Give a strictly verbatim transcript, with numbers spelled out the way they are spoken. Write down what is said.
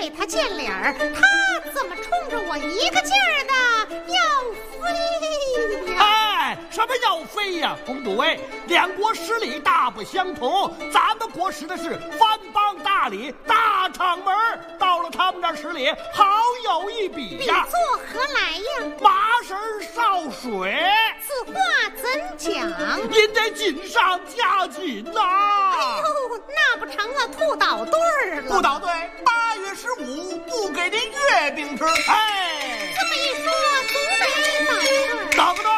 给他见脸儿，他怎么冲着我一个劲儿的要飞呀？ 哎，什么要飞呀？洪都尉，两国实力大不相同，咱们国使的是藩邦大礼大厂门，到了他们这儿使礼好有一比呀。 比作何来呀？ 麻绳烧水。 此话怎讲？ 您得紧上加紧呐、啊！ 哎呦，那不成了兔捣对儿了？ 不捣对，八月十五不给您月饼吃。 哎， 这么一说，总得捣对儿。 捣不对？